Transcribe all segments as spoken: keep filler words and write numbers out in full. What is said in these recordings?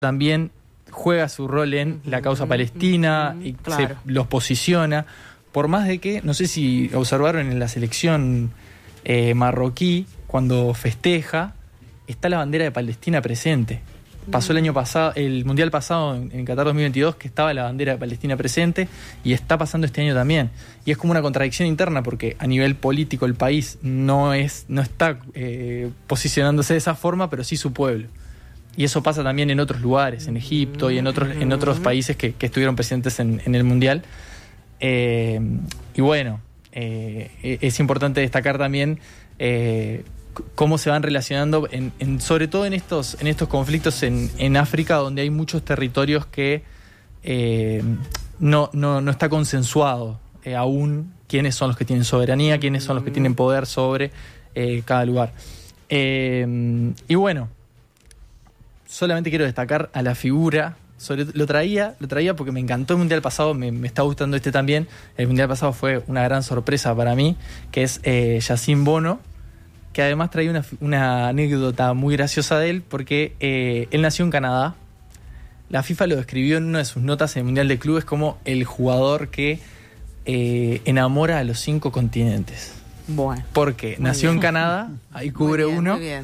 también juega su rol en la causa palestina y claro. se los posiciona, por más de que, no sé si observaron en la selección eh, marroquí, cuando festeja, está la bandera de Palestina presente. Pasó el año pasado, el mundial pasado en, en Qatar dos mil veintidós, que estaba la bandera de Palestina presente, y está pasando este año también. Y es como una contradicción interna, porque a nivel político el país no es no está eh, posicionándose de esa forma, pero sí su pueblo. Y eso pasa también en otros lugares, en Egipto y en otros, en otros países que, que estuvieron presentes en, en el mundial. Eh, y bueno, eh, es importante destacar también eh, cómo se van relacionando, en, en, sobre todo en estos, en estos conflictos en, en África, donde hay muchos territorios que eh, no, no, no está consensuado eh, aún quiénes son los que tienen soberanía, quiénes son los que tienen poder sobre eh, cada lugar. Eh, y bueno, solamente quiero destacar a la figura. Sobre, lo traía lo traía porque me encantó el mundial pasado, me, me está gustando este también. El mundial pasado fue una gran sorpresa para mí, que es eh, Yacine Bono, que además traía una, una anécdota muy graciosa de él, porque eh, él nació en Canadá. La FIFA lo describió en una de sus notas en el Mundial de Clubes como el jugador que eh, enamora a los cinco continentes. Bueno. Porque nació bien en Canadá, ahí cubre muy bien, uno. Muy bien.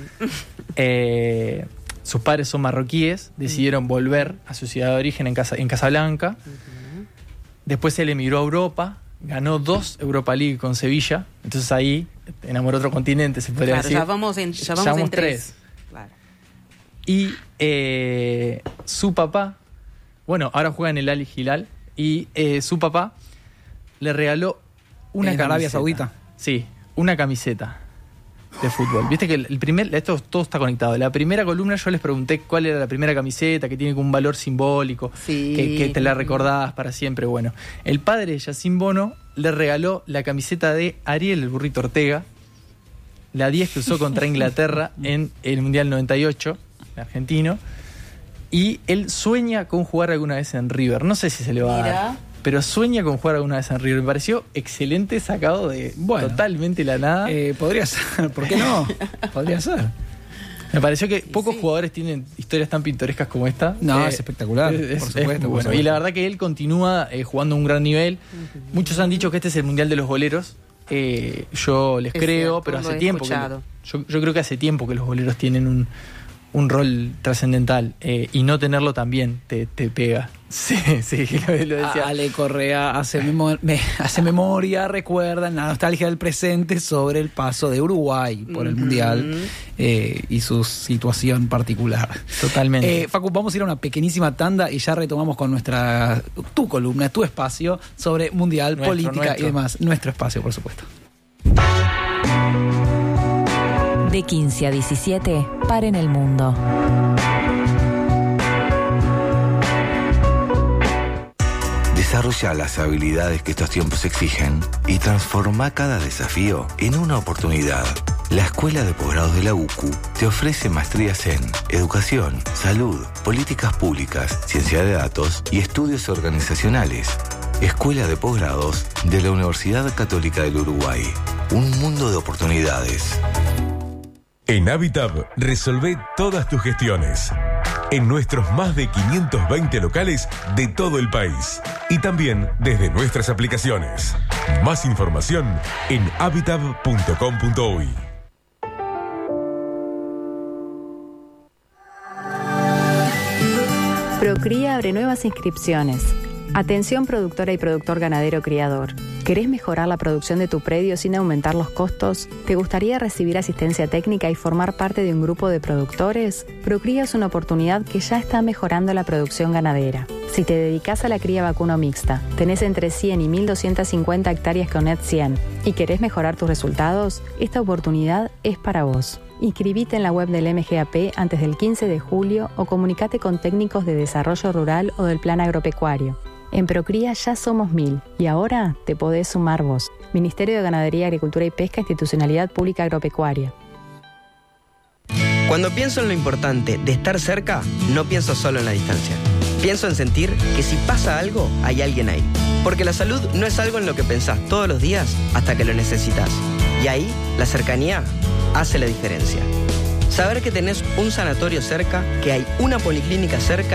Eh, sus padres son marroquíes, decidieron mm. volver a su ciudad de origen en, Casa, en Casablanca. Uh-huh. Después él emigró a Europa, ganó dos Europa League con Sevilla, entonces ahí enamoró otro continente, se podría claro, decir. Ya vamos en, ya vamos ya vamos en tres. tres. Claro. Y eh, su papá, bueno, ahora juega en el Al Hilal, y eh, su papá le regaló una en camiseta. Arabia Saudita. Sí, una camiseta de fútbol. Viste que el primer, esto todo está conectado. La primera columna yo les pregunté cuál era la primera camiseta, que tiene un valor simbólico, sí. que, que te la recordás para siempre. Bueno, el padre de Yacine Bono le regaló la camiseta de Ariel el Burrito Ortega, la diez que usó contra Inglaterra en el Mundial noventa y ocho, argentino, y él sueña con jugar alguna vez en River. No sé si se le va Mira. a dar, pero sueña con jugar alguna vez en River. Me pareció excelente, sacado de bueno, totalmente la nada. Eh, podría ser, ¿por qué no? Podría ser. Me pareció que sí, pocos sí. jugadores tienen historias tan pintorescas como esta. No, eh, es espectacular, es, por es, supuesto. es por bueno. supuesto. Y la verdad que él continúa eh, jugando a un gran nivel. Uh-huh. Muchos han dicho que este es el Mundial de los Goleros. Eh, yo les es creo, cierto, pero hace he tiempo que, yo, yo creo que hace tiempo que los goleros tienen un, un rol trascendental, eh, y no tenerlo también te, te pega. Sí, sí, lo, lo decía. Ale Correa hace, memo- me, hace memoria, recuerda la nostalgia del presente sobre el paso de Uruguay por el uh-huh. Mundial eh, y su situación particular. Totalmente. Eh, Facu, vamos a ir a una pequeñísima tanda y ya retomamos con nuestra tu columna, tu espacio sobre Mundial, nuestro, política nuestro. y demás. Nuestro espacio, por supuesto. De quince a diecisiete, paren el mundo. Desarrolla las habilidades que estos tiempos exigen y transforma cada desafío en una oportunidad. La Escuela de Posgrados de la U C U te ofrece maestrías en Educación, Salud, Políticas Públicas, Ciencia de Datos y Estudios Organizacionales. Escuela de Posgrados de la Universidad Católica del Uruguay. Un mundo de oportunidades. En Habitab resolvé todas tus gestiones. En nuestros más de quinientos veinte locales de todo el país. Y también desde nuestras aplicaciones. Más información en habitab punto com punto uy. Procría abre nuevas inscripciones. Atención productora y productor ganadero criador. ¿Querés mejorar la producción de tu predio sin aumentar los costos? ¿Te gustaría recibir asistencia técnica y formar parte de un grupo de productores? Procría es una oportunidad que ya está mejorando la producción ganadera. Si te dedicas a la cría vacuno mixta, tenés entre cien y mil doscientas cincuenta hectáreas con Net cien y querés mejorar tus resultados, esta oportunidad es para vos. Inscribite en la web del M G A P antes del quince de julio o comunicate con técnicos de desarrollo rural o del plan agropecuario. En Procría ya somos mil y ahora te podés sumar vos. Ministerio de Ganadería, Agricultura y Pesca, Institucionalidad Pública Agropecuaria. Cuando pienso en lo importante de estar cerca, no pienso solo en la distancia. Pienso en sentir que si pasa algo, hay alguien ahí. Porque la salud no es algo en lo que pensás todos los días hasta que lo necesitas. Y ahí, la cercanía hace la diferencia. Saber que tenés un sanatorio cerca, que hay una policlínica cerca